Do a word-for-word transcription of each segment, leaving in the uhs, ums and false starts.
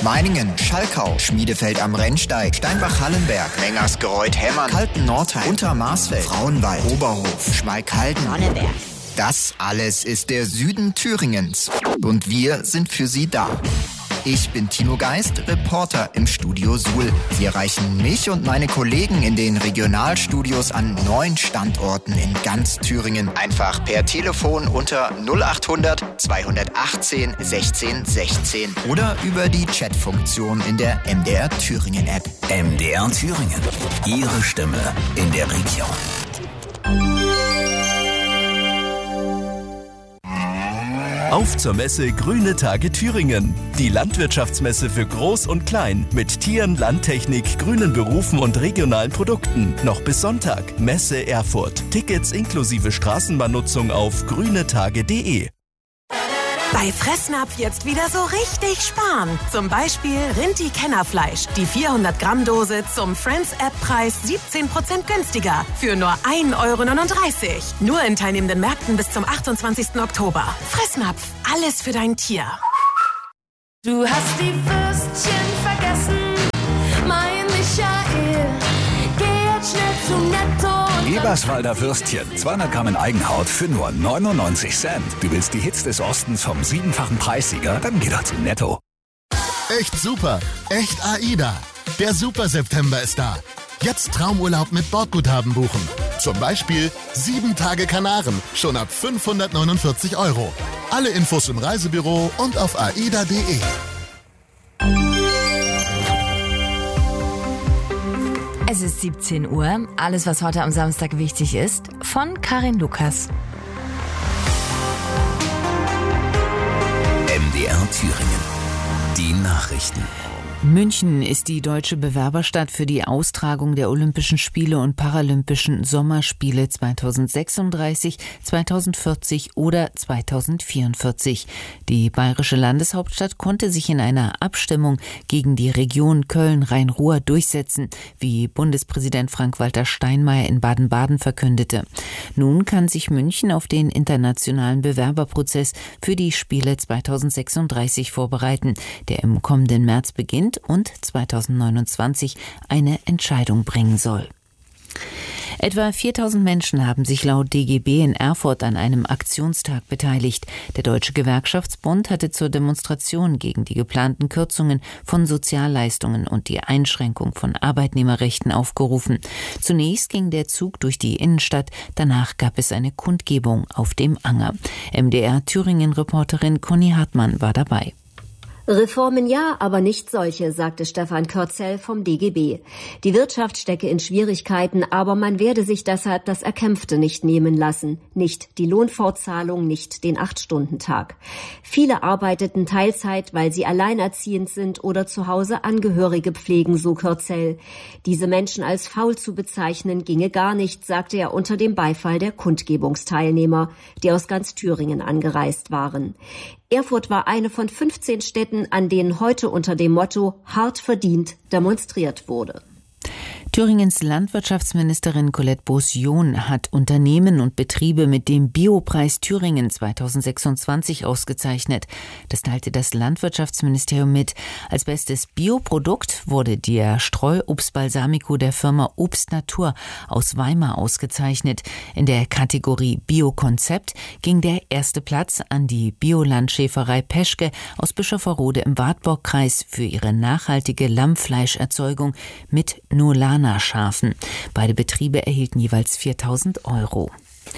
Meiningen, Schalkau, Schmiedefeld am Rennsteig, Steinbach-Hallenberg, Mengersgereuth-Hemmern, Kalten-Nordheim, Untermarsfeld, Frauenwald, Oberhof, Schmalkalden, Sonneberg. Das alles ist der Süden Thüringens. Und wir sind für Sie da. Ich bin Tino Geist, Reporter im Studio Suhl. Sie erreichen mich und meine Kollegen in den Regionalstudios an neun Standorten in ganz Thüringen. Einfach per Telefon unter null achthundert zweihundertachtzehn sechzehn sechzehn oder über die Chatfunktion in der M D R Thüringen App. M D R Thüringen. Ihre Stimme in der Region. Auf zur Messe Grüne Tage Thüringen. Die Landwirtschaftsmesse für Groß und Klein mit Tieren, Landtechnik, grünen Berufen und regionalen Produkten. Noch bis Sonntag. Messe Erfurt. Tickets inklusive Straßenbahnnutzung auf grünetage punkt de. Bei Fressnapf jetzt wieder so richtig sparen. Zum Beispiel Rinti-Kennerfleisch. Die vierhundert Gramm Dose zum Friends-App-Preis siebzehn Prozent günstiger. Für nur ein Euro neununddreißig. Nur in teilnehmenden Märkten bis zum achtundzwanzigsten Oktober. Fressnapf. Alles für dein Tier. Du hast die Würstchen vergessen, mein Michael. Geh jetzt schnell zum Netto. Eberswalder Würstchen, zweihundert Gramm in Eigenhaut für nur neunundneunzig Cent. Du willst die Hits des Ostens vom siebenfachen Preissieger? Dann geh doch zum Netto. Echt super, echt AIDA. Der Super-September ist da. Jetzt Traumurlaub mit Bordguthaben buchen. Zum Beispiel sieben Tage Kanaren, schon ab fünfhundertneunundvierzig Euro. Alle Infos im Reisebüro und auf aida punkt de. Es ist siebzehn Uhr. Alles, was heute am Samstag wichtig ist, von Karin Lukas. M D R Thüringen. Die Nachrichten. München ist die deutsche Bewerberstadt für die Austragung der Olympischen Spiele und Paralympischen Sommerspiele zweitausendsechsunddreißig, zweitausendvierzig oder zweitausendvierundvierzig. Die bayerische Landeshauptstadt konnte sich in einer Abstimmung gegen die Region Köln-Rhein-Ruhr durchsetzen, wie Bundespräsident Frank-Walter Steinmeier in Baden-Baden verkündete. Nun kann sich München auf den internationalen Bewerberprozess für die Spiele zweitausendsechsunddreißig vorbereiten, der im kommenden März beginnt und zweitausendneunundzwanzig eine Entscheidung bringen soll. Etwa viertausend Menschen haben sich laut D G B in Erfurt an einem Aktionstag beteiligt. Der Deutsche Gewerkschaftsbund hatte zur Demonstration gegen die geplanten Kürzungen von Sozialleistungen und die Einschränkung von Arbeitnehmerrechten aufgerufen. Zunächst ging der Zug durch die Innenstadt, danach gab es eine Kundgebung auf dem Anger. M D R Thüringen-Reporterin Conny Hartmann war dabei. Reformen ja, aber nicht solche, sagte Stefan Körzel vom D G B. Die Wirtschaft stecke in Schwierigkeiten, aber man werde sich deshalb das Erkämpfte nicht nehmen lassen. Nicht die Lohnfortzahlung, nicht den Acht-Stunden-Tag. Viele arbeiteten Teilzeit, weil sie alleinerziehend sind oder zu Hause Angehörige pflegen, so Körzel. Diese Menschen als faul zu bezeichnen, ginge gar nicht, sagte er unter dem Beifall der Kundgebungsteilnehmer, die aus ganz Thüringen angereist waren. Erfurt war eine von fünfzehn Städten, an denen heute unter dem Motto hart verdient demonstriert wurde. Thüringens Landwirtschaftsministerin Colette Beaussion hat Unternehmen und Betriebe mit dem Biopreis Thüringen zweitausendsechsundzwanzig ausgezeichnet. Das teilte das Landwirtschaftsministerium mit. Als bestes Bioprodukt wurde der Streuobst Balsamico der Firma Obst Natur aus Weimar ausgezeichnet. In der Kategorie Biokonzept ging der erste Platz an die Biolandschäferei Peschke aus Bischofferode im Wartburgkreis für ihre nachhaltige Lammfleischerzeugung mit Nolana-Schafen. Beide Betriebe erhielten jeweils viertausend Euro.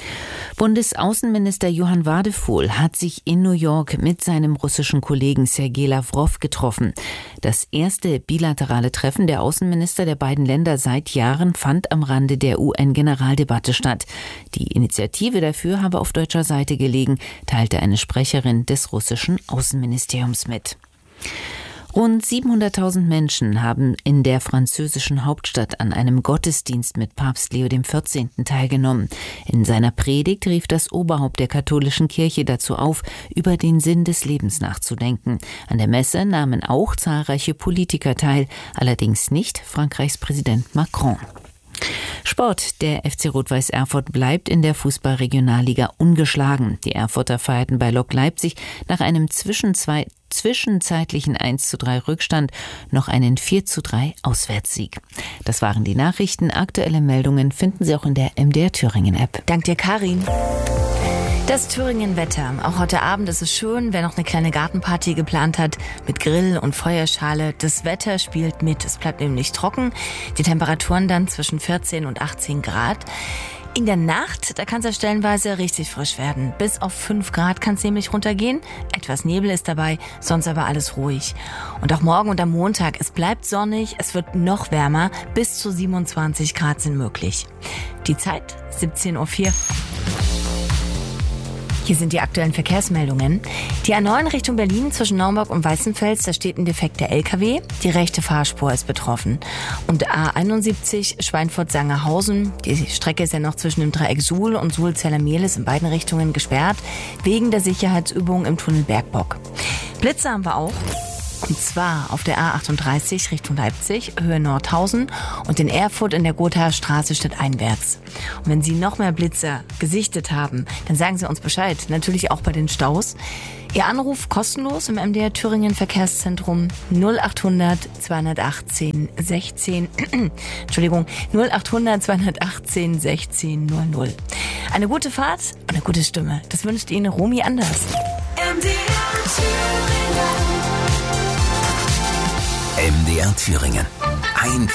Bundesaußenminister Johann Wadephol hat sich in New York mit seinem russischen Kollegen Sergei Lawrow getroffen. Das erste bilaterale Treffen der Außenminister der beiden Länder seit Jahren fand am Rande der U N-Generaldebatte statt. Die Initiative dafür habe auf deutscher Seite gelegen, teilte eine Sprecherin des russischen Außenministeriums mit. Rund siebenhunderttausend Menschen haben in der französischen Hauptstadt an einem Gottesdienst mit Papst Leo der vierzehnten teilgenommen. In seiner Predigt rief das Oberhaupt der katholischen Kirche dazu auf, über den Sinn des Lebens nachzudenken. An der Messe nahmen auch zahlreiche Politiker teil, allerdings nicht Frankreichs Präsident Macron. Sport. Der F C Rot-Weiß Erfurt bleibt in der Fußball-Regionalliga ungeschlagen. Die Erfurter feierten bei Lok Leipzig nach einem Zwischenzwei- zwischenzeitlichen eins zu drei Rückstand noch einen vier zu drei Auswärtssieg. Das waren die Nachrichten. Aktuelle Meldungen finden Sie auch in der M D R Thüringen App. Dank dir, Karin. Das Thüringen-Wetter. Auch heute Abend ist es schön, wer noch eine kleine Gartenparty geplant hat, mit Grill und Feuerschale. Das Wetter spielt mit. Es bleibt nämlich trocken. Die Temperaturen dann zwischen vierzehn und achtzehn Grad. In der Nacht, da kann es ja stellenweise richtig frisch werden. Bis auf fünf Grad kann es nämlich runtergehen. Etwas Nebel ist dabei, sonst aber alles ruhig. Und auch morgen und am Montag, es bleibt sonnig, es wird noch wärmer. Bis zu siebenundzwanzig Grad sind möglich. Die Zeit, siebzehn Uhr vier. Hier sind die aktuellen Verkehrsmeldungen. Die A neun Richtung Berlin zwischen Naumburg und Weißenfels, da steht ein defekter L K W. Die rechte Fahrspur ist betroffen. Und A einundsiebzig Schweinfurt-Sangerhausen. Die Strecke ist ja noch zwischen dem Dreieck Suhl und Suhl-Zellermehlis in beiden Richtungen gesperrt, wegen der Sicherheitsübung im Tunnel Bergbock. Blitze haben wir auch. Und zwar auf der A achtunddreißig Richtung Leipzig, Höhe Nordhausen und in Erfurt in der Gothaer Straße stadteinwärts. Und wenn Sie noch mehr Blitze gesichtet haben, dann sagen Sie uns Bescheid. Natürlich auch bei den Staus. Ihr Anruf kostenlos im M D R Thüringen Verkehrszentrum null achthundert zweihundertachtzehn sechzehn, Entschuldigung, null achthundert zweihundertachtzehn sechzehn null null. Eine gute Fahrt und eine gute Stimme. Das wünscht Ihnen Romy Anders. M D R Thüringen. M D R Thüringen. Ein